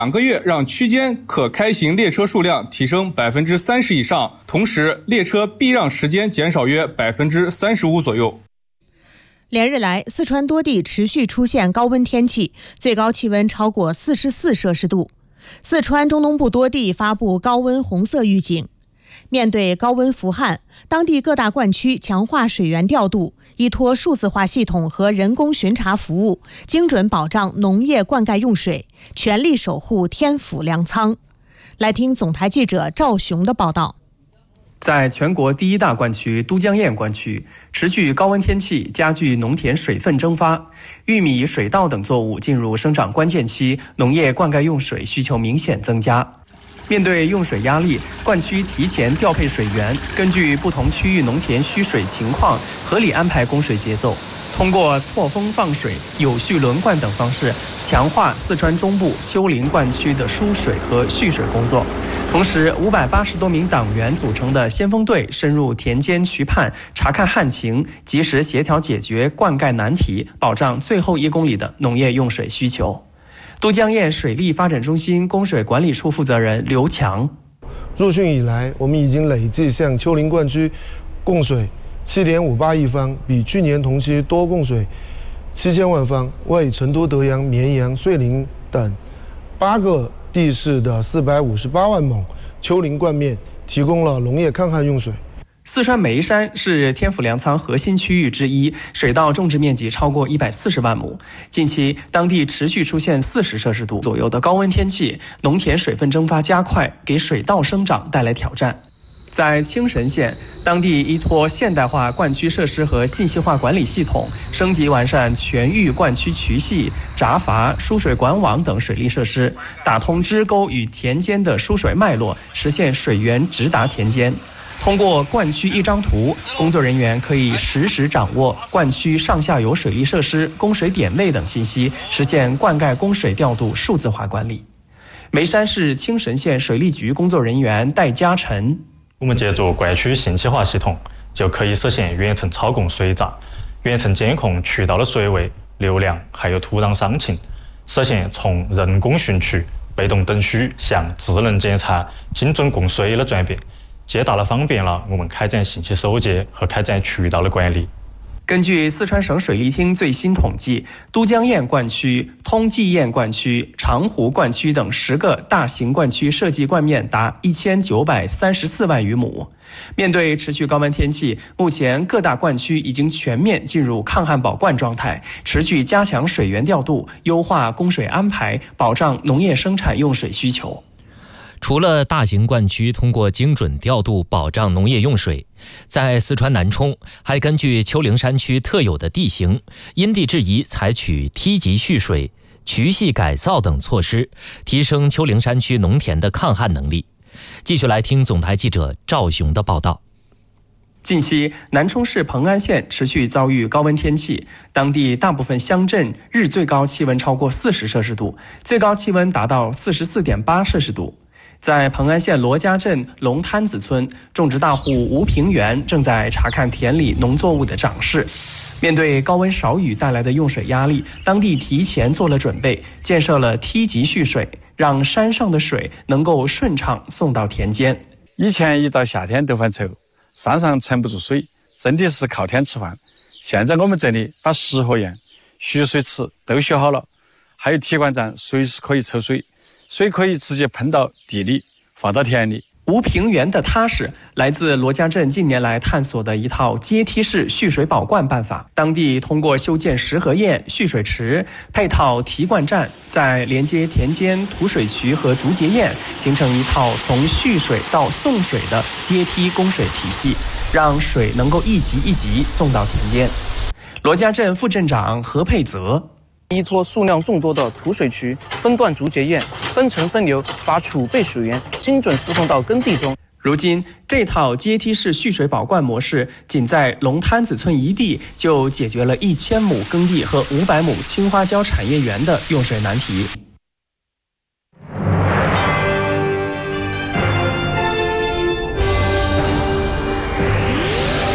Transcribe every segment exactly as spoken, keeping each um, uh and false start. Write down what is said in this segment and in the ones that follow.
两个月让区间可开行列车数量提升百分之三十以上，同时列车避让时间减少约百分之三十五左右。 连日来，四川多地持续出现高温天气，最高气温超过四十四摄氏度。四川中东部多地发布高温红色预警。面对高温伏旱，当地各大灌区强化水源调度，依托数字化系统和人工巡查服务，精准保障农业灌溉用水，全力守护天府粮仓。来听总台记者赵雄的报道。 在全国第一大灌区都江堰灌区，持续高温天气加剧农田水分蒸发，玉米、水稻等作物进入生长关键期，农业灌溉用水需求明显增加。面对用水压力，灌区提前调配水源，根据不同区域农田需水情况，合理安排供水节奏。通过错峰放水、有序轮灌等方式，强化四川中部丘陵灌区的输水和蓄水工作。同时，五百八十多名党员组成的先锋队深入田间渠畔，查看旱情，及时协调解决灌溉难题，保障最后一公里的农业用水需求。都江堰水利发展中心供水管理处负责人刘强： 入汛以来，我们已经累计向丘陵灌区供水七点五八亿方，比去年同期多供水七千万方，为成都、德阳、绵阳、遂宁等八个地市的四百五十八万亩丘陵灌面提供了农业抗旱用水。 四川眉山是天府粮仓核心区域之一，水稻种植面积超过一百四十万亩。近期，当地持续出现四十摄氏度左右的高温天气，农田水分蒸发加快，给水稻生长带来挑战。在青神县，当地依托现代化灌区设施和信息化管理系统，升级完善全域灌区渠系、闸阀、输水管网等水利设施，打通支沟与田间的输水脉络，实现水源直达田间。通过灌区一张图，工作人员可以实时掌握灌区上下游水利设施、供水点位等信息，实现灌溉供水调度数字化管理。眉山市青神县水利局工作人员戴嘉晨： 我们借助灌区信息化系统，就可以实现远程操控水闸、远程监控渠道的水位、流量，还有土壤伤情，实现从人工汛区、被动等需向智能检查、精准供水的转变，皆大大方便了我们开展信息收集和开展渠道的管理。 根据四川省水利厅最新统计，都江堰灌区、通济堰灌区、长湖灌区等十个大型灌区设计灌面达一千九百三十四万余亩。面对持续高温天气，目前各大灌区已经全面进入抗旱保灌状态，持续加强水源调度，优化供水安排，保障农业生产用水需求。 除了大型灌区通过精准调度保障农业用水，在四川南充还根据丘陵山区特有的地形，因地制宜采取梯级蓄水、渠系改造等措施，提升丘陵山区农田的抗旱能力。继续来听总台记者赵雄的报道。 近期，南充市蓬安县持续遭遇高温天气，当地大部分乡镇日最高气温超过四十摄氏度，最高气温达到四十四点八摄氏度。在蓬安县罗家镇龙滩子村，种植大户吴平原正在查看田里农作物的长势。面对高温少雨带来的用水压力，当地提前做了准备，建设了梯级蓄水，让山上的水能够顺畅送到田间。 以前一到夏天都犯愁，山上盛不住水，真的是靠天吃饭。现在我们这里把石河堰、蓄水池都修好了，还有提灌站，随时可以抽水，水可以直接喷到地里，放到田里。 吴平原的踏实来自罗家镇近年来探索的一套阶梯式蓄水保灌办法。当地通过修建石河堰、蓄水池、配套提灌站，在连接田间土水渠和竹节堰，形成一套从蓄水到送水的阶梯供水体系，让水能够一级一级送到田间。罗家镇副镇长何佩泽： 依托数量众多的土水渠，分段竹节堰，分层分流，把储备水源精准输送到耕地中。 如今，这套阶梯式蓄水保灌模式，仅在龙滩子村一地就解决了一千亩耕地和五百亩青花椒产业园的用水难题。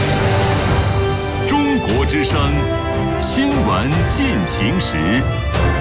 中国之声新闻进行时。